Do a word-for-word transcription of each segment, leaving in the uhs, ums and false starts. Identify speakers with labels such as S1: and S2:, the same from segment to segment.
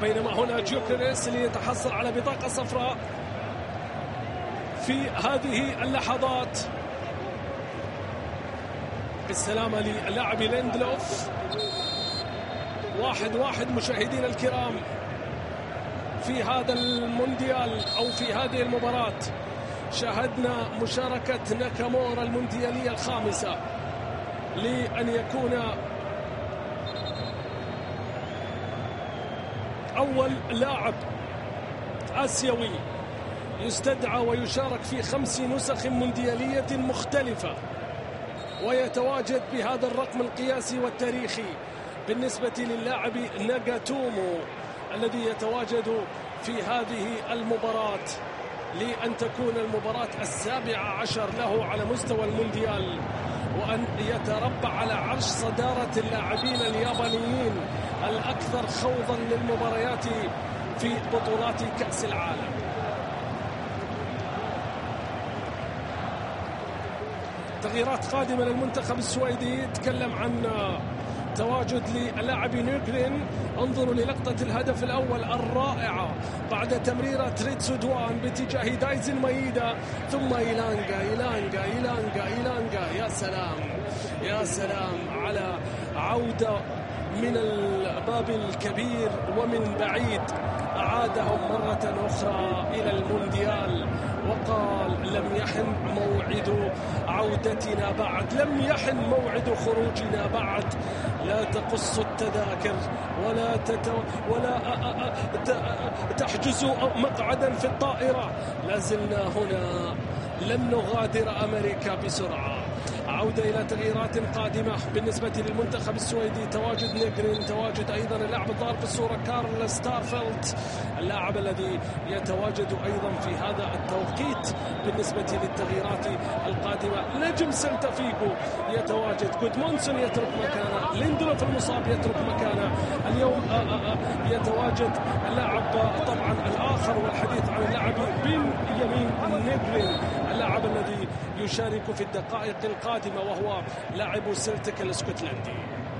S1: بينما هنا جوكريس اللي يتحصل على بطاقة صفراء في هذه اللحظات. بالسلامة للاعب ليندلوف. واحد واحد مشاهدين الكرام في هذا المونديال أو في هذه المباراة. شاهدنا مشاركة ناكامورا المونديالية الخامسة لأن يكون أول لاعب آسيوي يستدعى ويشارك في خمس نسخ مونديالية مختلفة ويتواجد بهذا الرقم القياسي والتاريخي بالنسبة للاعب ناغاتومو الذي يتواجد في هذه المباراة لأن تكون المباراة السابعة عشر له على مستوى المونديال وأن يتربع على عرش صدارة اللاعبين اليابانيين الأكثر خوضا للمباريات في بطولات كأس العالم. تغييرات قادمة للمنتخب السويدي. تكلم عن تواجد للاعب نيجرين. انظروا للقطة الهدف الأول الرائعة بعد تمريرة تريتسو دوان باتجاه دايزن مايدا ثم إيلانجا إيلانجا إيلانجا إيلانجا. يا سلام يا سلام على عودة من الباب الكبير ومن بعيد. أعادهم مرة أخرى إلى المونديال وقال لم يحن موعد عودتنا بعد، لم يحن موعد خروجنا بعد. لا تقص التذاكر ولا تتو ولا تحجزوا مقعدا في الطائرة. لازلنا هنا، لن نغادر أمريكا بسرعة. عودة إلى تغييرات قادمة بالنسبة للمنتخب السويدي. تواجد نيجرين، تواجد أيضا اللاعب الظاهر في الصورة كارل ستارفيلد، اللاعب الذي يتواجد أيضا في هذا التوقيت بالنسبة للتغييرات القادمة. نجم سيلتا فيغو يتواجد، جودمونسون يترك مكانه، ليندلوف المصاب يترك مكانه. اليوم آآ آآ يتواجد اللاعب طبعا الآخر والحديث عن اللاعب بن يمين نيجرين، اللاعب الذي يشارك في الدقائق القادمة وهو لاعب سيلتيك الاسكتلندي.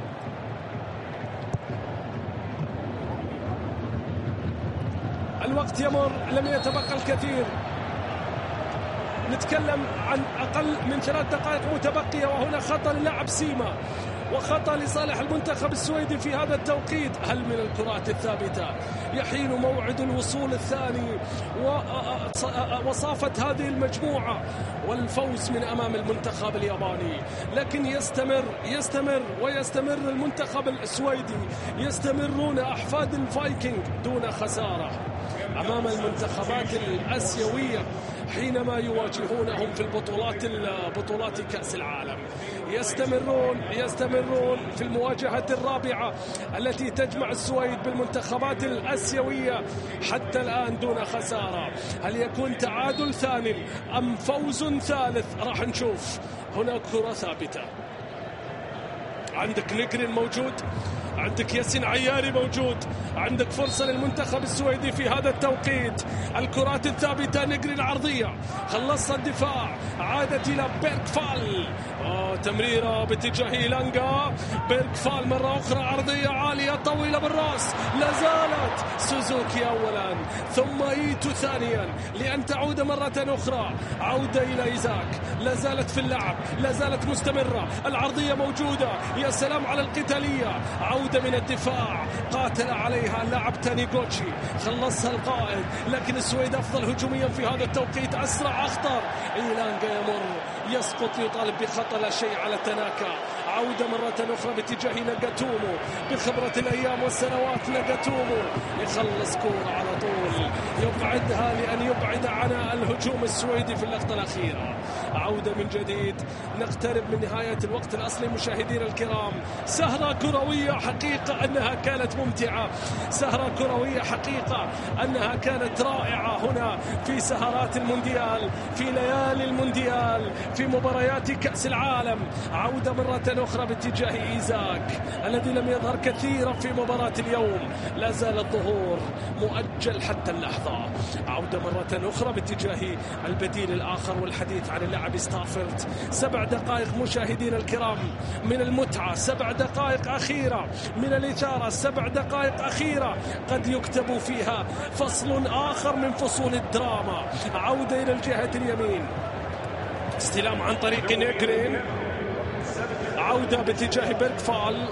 S1: الوقت يمر، لم يتبقى الكثير. نتكلم عن أقل من ثلاث دقائق متبقية وهنا خطأ للاعب سيما وخطأ لصالح المنتخب السويدي في هذا التوقيت. هل من الكرات الثابتة يحين موعد الوصول الثاني وصافة هذه المجموعة والفوز من أمام المنتخب الياباني. لكن يستمر يستمر ويستمر المنتخب السويدي، يستمرون أحفاد الفايكنج دون خسارة أمام المنتخبات الآسيوية حينما يواجهونهم في البطولات بطولات كأس العالم. يستمرون يستمرون في المواجهة الرابعة التي تجمع السويد بالمنتخبات الآسيوية حتى الآن دون خسارة. هل يكون تعادل ثاني أم فوز ثالث؟ راح نشوف. هنا كرة ثابتة، عندك نيجرين موجود، عندك ياسين عياري موجود، عندك فرصة للمنتخب السويدي في هذا التوقيت. الكرات الثابتة، نيجرين عرضية، خلصها الدفاع، عادت إلى بيركفال. آه تمريرة باتجاه إيلانجا، بيركفال مرة أخرى عرضية عالية طويلة بالرأس، لازالت سوزوكي أولا ثم إيتو ثانيا لأن تعود مرة أخرى. عودة إلى إيزاك، لازالت في اللعب، لازالت مستمرة، العرضية موجودة. يا سلام على القتالية، عودة من الدفاع، قاتل عليها اللاعب تانيغوتشي، خلصها القائد. لكن السويد أفضل هجوميا في هذا التوقيت، أسرع أخطر. إيلانجا يمر، يسقط، يطالب بخطأ، لا شيء على تناكا. عودة مرة أخرى باتجاه ناغاتومو، بخبرة الأيام والسنوات ناغاتومو يخلص كورة على طول، يبعدها لأن يبعد عن الهجوم السويدي في اللقطة الأخيرة. عودة من جديد، نقترب من نهاية الوقت الأصلي مشاهدينا الكرام. سهرة كروية حقيقة أنها كانت ممتعة، سهرة كروية حقيقة أنها كانت رائعة هنا في سهرات المونديال، في ليالي المونديال، في مباريات كأس العالم. عودة مرة أخرى باتجاه إيزاك الذي لم يظهر كثيرا في مباراة اليوم، لا زال الظهور مؤجل حتى اللحظة. عودة مرة أخرى باتجاه البديل الآخر والحديث عن اللاعب ستارفيلد. سبع دقائق مشاهدين الكرام من المتعة، سبع دقائق أخيرة من الإثارة، سبع دقائق أخيرة قد يكتب فيها فصل آخر من فصول الدراما. عودة إلى الجهة اليمين، استلام عن طريق نيجرين، عودة باتجاه بيركفال،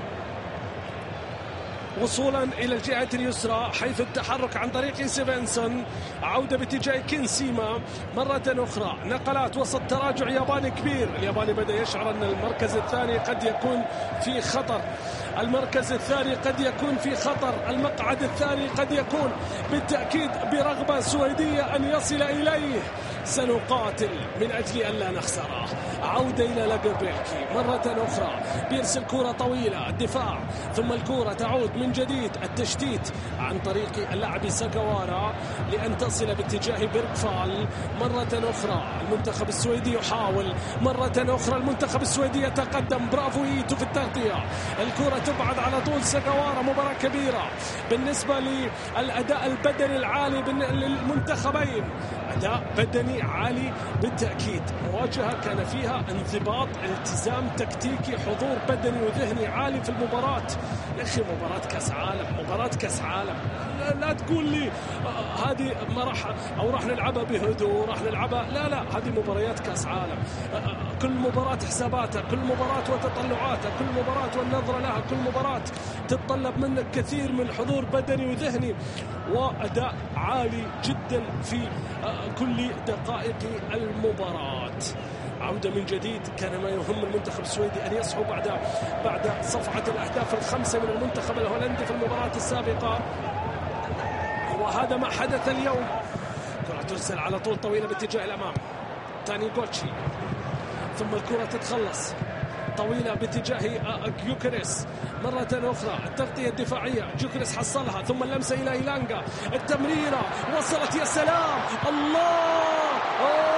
S1: وصولا إلى الجهة اليسرى حيث التحرك عن طريق سيفنسون، عودة باتجاه كينسيما مرة أخرى، نقلات وسط تراجع ياباني كبير. الياباني بدأ يشعر أن المركز الثاني قد يكون في خطر، المركز الثاني قد يكون في خطر، المقعد الثاني قد يكون بالتأكيد برغبة سويدية أن يصل إليه. سنقاتل من أجل أن لا نخسره. عودة إلى لاجربيلكي مرة أخرى، بيرسل كرة طويلة، الدفاع ثم الكرة تعود من جديد، التشتيت عن طريق اللاعب ساكاوارا لأن تصل باتجاه بيركفال مرة أخرى. المنتخب السويدي يحاول مرة أخرى، المنتخب السويدي يتقدم، برافو إيتو في التغطية، الكرة تبعد على طول ساكاوارا. مباراة كبيرة بالنسبة للأداء البدني العالي للمنتخبين، أداء بدني عالي بالتأكيد، مواجهة كان فيها انضباط، التزام تكتيكي، حضور بدني وذهني عالي في المباراة. يا أخي مباراة كأس عالم، مباراة كأس عالم، لا, لا تقول لي آه هذه ما راح أو راح نلعبها بهدوء، راح نلعبها، لا لا هذه مباريات كأس عالم. آه كل مباراة حساباتها، كل مباراة وتطلعاتها، كل مباراة والنظرة لها، كل مباراة تتطلب منك كثير من حضور بدني وذهني وأداء عالي جدا في آه كل دقائق المباراة. عودة من جديد، كان ما يهم المنتخب السويدي أن يصحو بعد بعد صفعة الأهداف الخمسة من المنتخب الهولندي في المباراة السابقة، وهذا ما حدث اليوم. كرة ترسل على طول طويلة باتجاه الأمام، تاني جوتشي، ثم الكرة تتخلص طويلة باتجاه جيوكريس مرة أخرى، التغطية الدفاعية، جيوكريس حصلها، ثم اللمسة إلى إيلانغا، التمريرة وصلت، يا سلام، الله، أوه.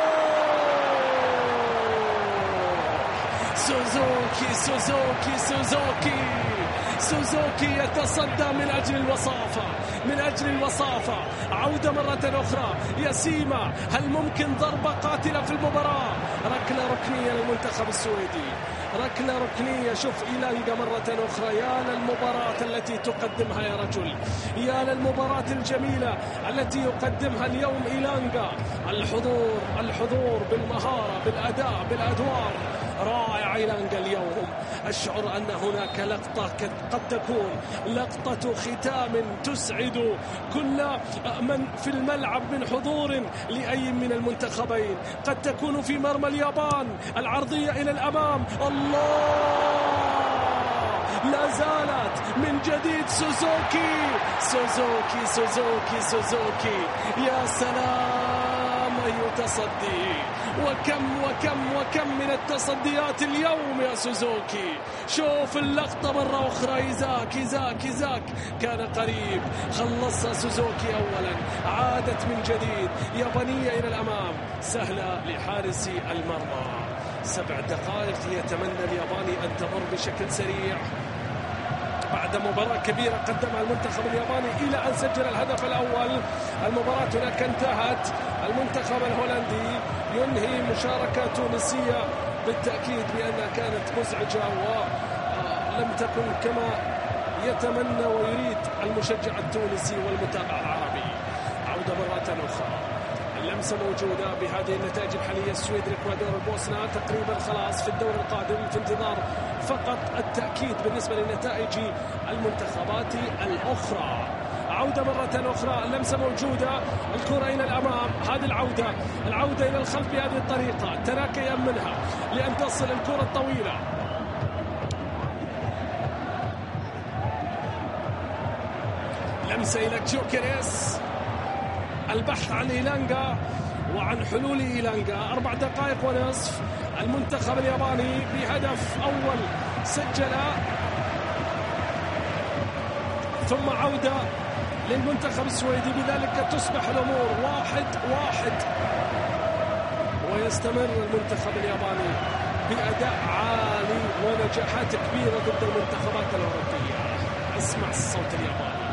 S1: سوزوكي سوزوكي سوزوكي سوزوكي يتصدى من أجل الوصافة، من أجل الوصافة. عودة مرة أخرى، ياسيما، هل ممكن ضربة قاتلة في المباراة؟ ركلة ركنية للمنتخب السويدي، ركلة ركنية. شوف إيلانغا مرة أخرى، يا للمباراة التي تقدمها يا رجل، يا للمباراة الجميلة التي يقدمها اليوم إيلانغا. الحضور الحضور بالمهارة، بالأداء، بالأدوار، رائع إيلانغا اليوم. أشعر أن هناك لقطة قد تكون لقطة ختام تسعد كل من في الملعب من حضور لأي من المنتخبين، قد تكون في مرمى اليابان، العرضية إلى الأمام، الله، لا زالت من جديد سوزوكي سوزوكي سوزوكي سوزوكي، يا سلام، أي تصدي، وكم وكم وكم من التصديات اليوم يا سوزوكي. شوف اللقطة مرة أخرى، إيزاك إيزاك إيزاك كان قريب، خلصها سوزوكي أولا، عادت من جديد، يابانية إلى الأمام، سهلة لحارس المرمى. سبع دقائق يتمنى الياباني أن تمر بشكل سريع بعد مباراة كبيرة قدمها المنتخب الياباني إلى أن سجل الهدف الأول. المباراة هناك انتهت، المنتخب الهولندي ينهي مشاركة تونسية بالتأكيد بأنها كانت مزعجة ولم تكن كما يتمنى ويريد المشجع التونسي والمتابع العربي. عودة مرة أخرى، اللمسة موجودة بهذه النتائج الحالية، السويد، الإكوادور، البوسنة تقريبا خلاص في الدور القادم، في انتظار فقط التأكيد بالنسبة لنتائج المنتخبات الأخرى. عودة مرة أخرى، اللمسة موجودة، الكرة إلى الأمام، هذه العودة العودة إلى الخلف بهذه الطريقة، تراكي يأمنها لأن تصل الكرة الطويلة، لمسة إلى جيوكريس، البحث عن إيلانغا وعن حلول إيلانغا. أربع دقائق ونصف، المنتخب الياباني بهدف أول سجل، ثم عودة للمنتخب السويدي، بذلك تصبح الأمور واحد واحد، ويستمر المنتخب الياباني بأداء عالي ونجاحات كبيرة ضد المنتخبات الأوروبية. اسمع الصوت الياباني.